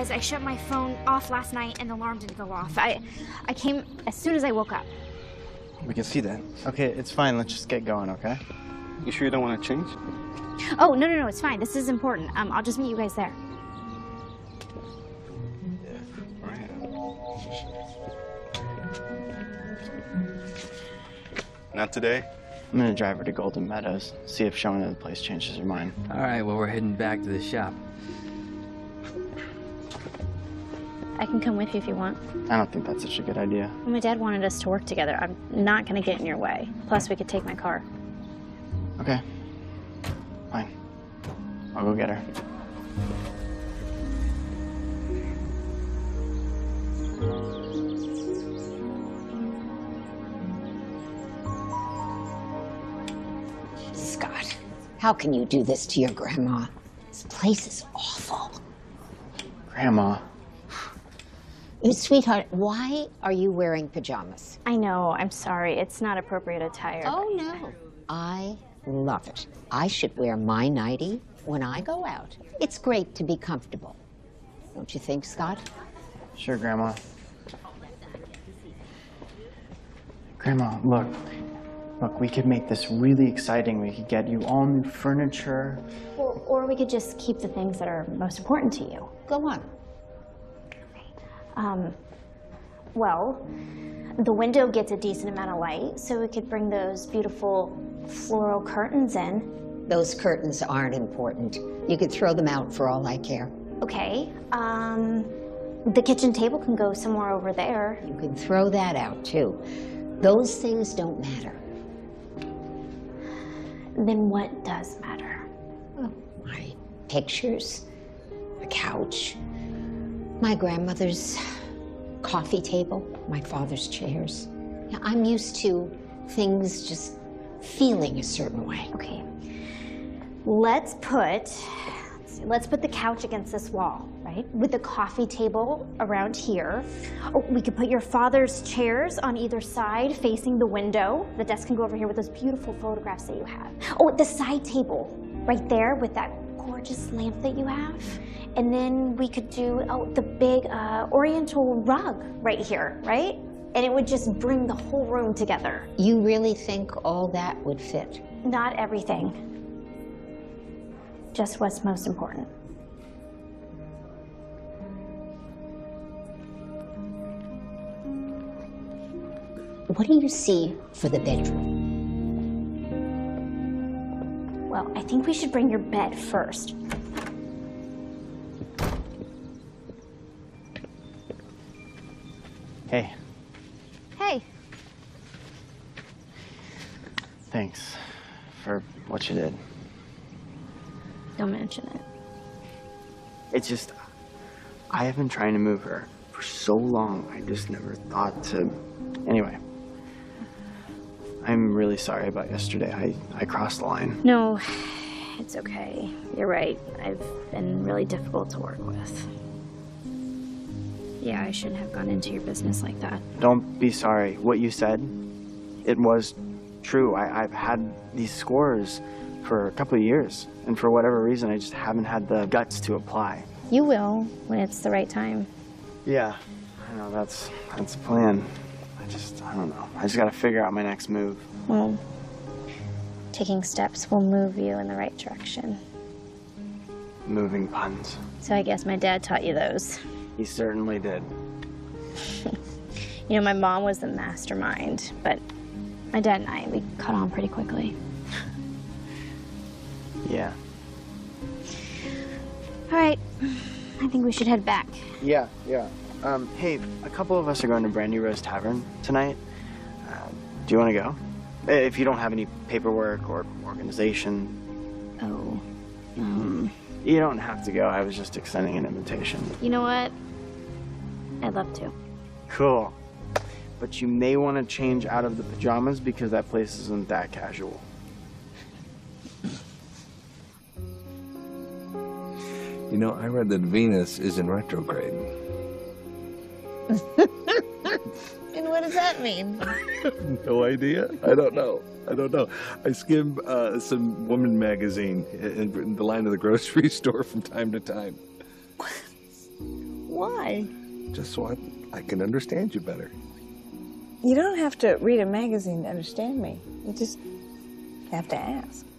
apologize. I shut my phone off last night and the alarm didn't go off. I came as soon as I woke up. We can see that. Okay, it's fine. Let's just get going, okay? You sure you don't want to change? Oh, no, it's fine. This is important. I'll just meet you guys there. Not today? I'm gonna drive her to Golden Meadows, see if showing her the place changes her mind. All right, well, we're heading back to the shop. I can come with you if you want. I don't think that's such a good idea. My dad wanted us to work together. I'm not gonna get in your way. Plus, we could take my car. Okay. Fine. I'll go get her. Scott, how can you do this to your grandma? This place is awful. Grandma. Sweetheart, why are you wearing pajamas? I know, I'm sorry. It's not appropriate attire. Oh, no. I love it. I should wear my nightie when I go out. It's great to be comfortable. Don't you think, Scott? Sure, Grandma. Grandma, look. Look, we could make this really exciting. We could get you all new furniture. Or we could just keep the things that are most important to you. Go on. Well, the window gets a decent amount of light, so we could bring those beautiful floral curtains in. Those curtains aren't important. You could throw them out for all I care. Okay, the kitchen table can go somewhere over there. You can throw that out, too. Those things don't matter. Then what does matter? Oh, my pictures, the couch, my grandmother's coffee table, my father's chairs. Yeah, I'm used to things just feeling a certain way. Okay, let's put the couch against this wall, right? With the coffee table around here. Oh, we could put your father's chairs on either side facing the window. The desk can go over here with those beautiful photographs that you have. Oh, the side table right there with that gorgeous lamp that you have. And then we could do, the big oriental rug right here, right? And it would just bring the whole room together. You really think all that would fit? Not everything. Just what's most important. What do you see for the bedroom? Well, I think we should bring your bed first. Hey. Hey. Thanks for what you did. Don't mention it. It's just, I have been trying to move her for so long. I just never thought to. Anyway, I'm really sorry about yesterday. I crossed the line. No, it's okay. You're right. I've been really difficult to work with. Yeah, I shouldn't have gone into your business like that. Don't be sorry. What you said, it was true. I've had these scores for a couple of years, and for whatever reason, I just haven't had the guts to apply. You will when it's the right time. Yeah, I know, that's the plan. I don't know. I just gotta figure out my next move. Well, taking steps will move you in the right direction. Moving puns. So I guess my dad taught you those. He certainly did. You know, my mom was the mastermind, but my dad and I, we caught on pretty quickly. Yeah. All right, I think we should head back. Yeah. Hey, a couple of us are going to Brandy Rose Tavern tonight. Do you want to go? If you don't have any paperwork or organization. Oh. You don't have to go. I was just extending an invitation. You know what? I'd love to. Cool. But you may want to change out of the pajamas because that place isn't that casual. You know, I read that Venus is in retrograde. And what does that mean? No idea. I don't know. I skim some woman magazine in the line of the grocery store from time to time. Why? Just so I can understand you better. You don't have to read a magazine to understand me. You just have to ask.